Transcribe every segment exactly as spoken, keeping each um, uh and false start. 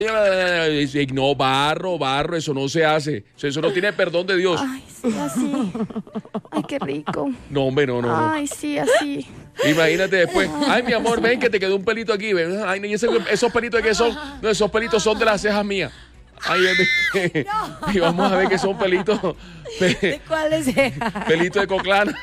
Dice, no, barro, barro, eso no se hace. Eso no tiene perdón de Dios. Ay, sí, así. Ay, qué rico. No, hombre, no, no, no. Ay, sí, así. Imagínate después. Ay, mi amor, ven que te quedó un pelito aquí. Ven. Ay, no, ese- esos pelitos de qué son. No, esos pelitos son de las cejas mías. Ay, eh, y vamos a ver que son pelitos. pe- ¿De cuál es? Pelitos de coclana.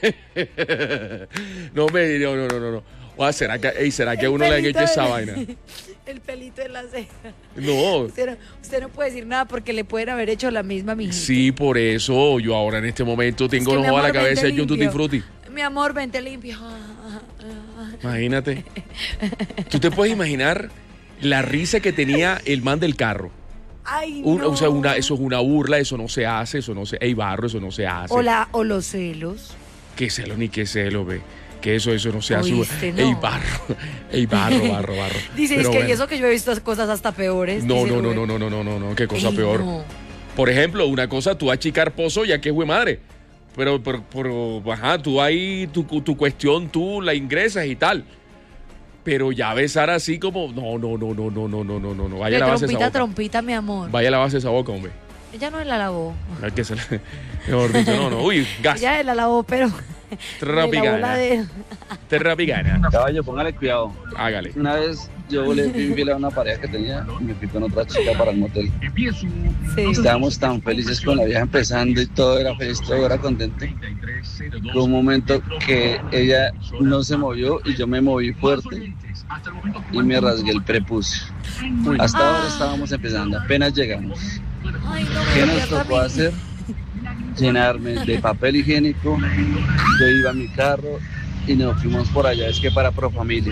No, me, no, no, no, no. no. O sea, ¿será que, ey, ¿será que a El uno le han pelito hecho esa de- vaina? El pelito de la ceja. No. Usted no, usted no puede decir nada porque le pueden haber hecho la misma mijita. Sí, por eso yo ahora en este momento tengo Es que, los mi ojos a la amor, cabeza vente de un tutti limpio. frutti. Mi amor, vente limpio. Imagínate. ¿Tú te puedes imaginar la risa que tenía el man del carro? Ay, Un- no. O sea, una, eso es una burla, eso no se hace, eso no se... Ey, barro, eso no se hace. O, la, o los celos. Qué celo ni qué celo, ve. Que eso, eso no se hace. Oíste, no. Ey, barro. Ey, barro, barro, barro. Dice, Pero es que bueno. y eso que yo he visto cosas hasta peores. No, dice no, no, Rubén. no, no, no, no, no, no, qué cosa Ey, peor. no. Por ejemplo, una cosa, tú achicar pozo ya que es güey madre. Pero, pero, pero, ajá, tú ahí, tu, tu cuestión, tú la ingresas y tal. Pero ya besar así como, no, no, no, no, no, no, no, no, no, no. Vaya De a lavarse esa trompita a boca. trompita, mi amor. Vaya a lavarse esa boca, hombre. Ella no la lavó. Hay que se la- Mejor dicho, no, no. Uy, gas. Ella la lavó, pero... Terrapigana. De... Terrapigana. Caballo, póngale cuidado. Hágale. Una vez yo le fui infiel a una pareja que tenía y me fui con otra chica para el motel. Sí. Estábamos tan felices con la vieja empezando y todo era feliz, todo era contento. Fue un momento que ella no se movió y yo me moví fuerte y me rasgué el prepucio. Hasta Ah. ahora estábamos empezando, apenas llegamos. Ay, no, ¿Qué me nos pierdo a tocó mí. hacer? Llenarme de papel higiénico. Yo iba a mi carro y nos fuimos por allá, es que para Profamilia.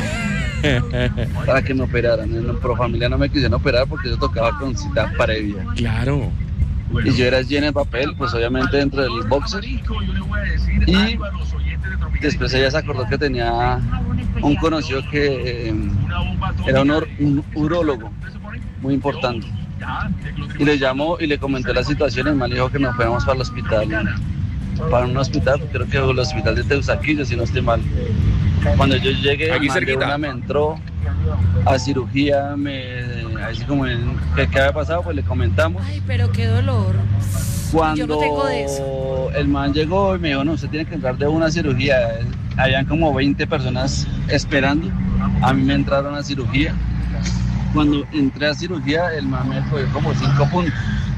Para que me operaran. En Profamilia no me quisieron operar porque yo tocaba con cita previa. Claro. Y yo era lleno de papel, pues obviamente dentro del boxer. Y después ella se acordó que tenía un conocido que eh, era un, or- un urólogo muy importante. Y le llamó y le comenté la situación y el man le dijo que nos fuéramos para el hospital. Para un hospital, creo que el hospital de Teusaquillo, si no estoy mal. Cuando yo llegué, Aquí el man de cerquita. una me entró a cirugía, me, así como en, ¿qué, qué había pasado? Pues le comentamos. Ay, pero qué dolor. Cuando Yo no tengo de eso. el man llegó y me dijo, no, usted tiene que entrar de una cirugía. Habían como veinte personas esperando. A mí me entraron a cirugía. Cuando entré a cirugía, el man me fue como cinco puntos.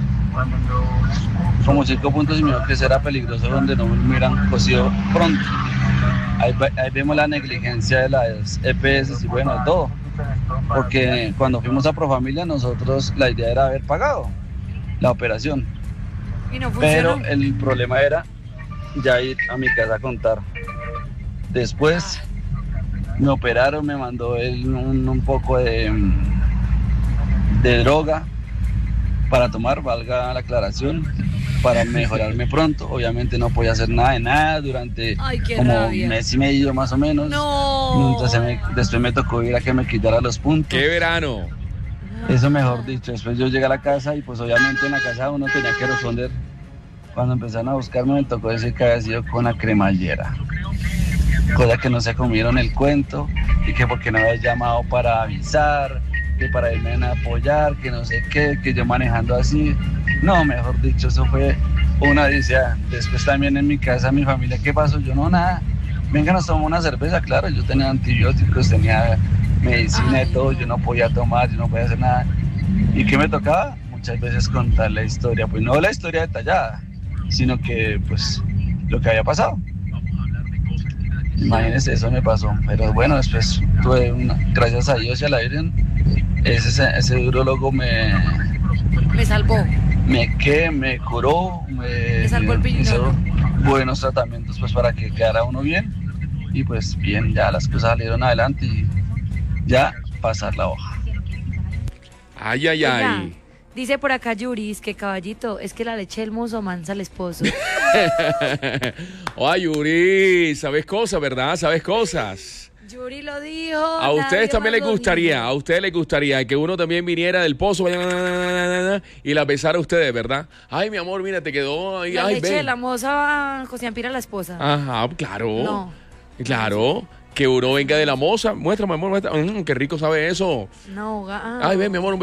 Como cinco puntos y me dijo que eso era peligroso donde no me hubieran cosido pronto. Ahí, ve- ahí vemos la negligencia de las E P S y bueno, de todo. Porque cuando fuimos a Profamilia, nosotros la idea era haber pagado la operación. Y no Pero funcionó. el problema era ya ir a mi casa a contar. Después me operaron, me mandó él un, un poco de, de droga para tomar, valga la aclaración, para mejorarme pronto. Obviamente no podía hacer nada de nada durante Ay, qué como rabia. un mes y medio más o menos. No. Entonces me- después me tocó ir a que me quitara los puntos. ¡Qué verano! Eso mejor dicho, después yo llegué a la casa y pues obviamente en la casa uno tenía que responder. Cuando empezaron a buscarme me tocó decir que había sido con la cremallera. Cosa que no se comieron el cuento y que porque no había llamado para avisar, que para irme a apoyar, que no sé qué, que yo manejando así. No, mejor dicho, eso fue una odisea. Después también en mi casa, mi familia, ¿qué pasó? Yo no, nada. Venga, nos tomamos una cerveza, claro, yo tenía antibióticos, tenía medicina y todo, yo no podía tomar, yo no podía hacer nada. ¿Y qué me tocaba? Muchas veces contar la historia, pues no la historia detallada, sino que pues lo que había pasado. Imagínense, eso me pasó. Pero bueno, después tuve una, gracias a Dios y a la Virgen, ese, ese urólogo me, Me salvó. me, que, me curó, me, Me salvó el me hizo piñón. buenos tratamientos pues para que quedara uno bien. Y pues bien, ya las cosas salieron adelante y ya pasar la hoja. Ay, ay, Oiga, ay. dice por acá Yuris que caballito, es que la leche del mozo mansa al esposo. Ay, Yuri, sabes cosas, ¿verdad? Sabes cosas. Yuri lo dijo. A ustedes nadie también más les lo gustaría, dijo. a ustedes les gustaría que uno también viniera del pozo y la besara a ustedes, ¿verdad? Ay, mi amor, mira, te quedó ahí. La Ay, leche ven. de la moza, José Ampira, la esposa. Ajá, claro. No. Claro. que uno venga de la moza. Muestra, mi amor, muestra. Mm, qué rico sabe eso. No, ga- ah. Ay, ven, mi amor, un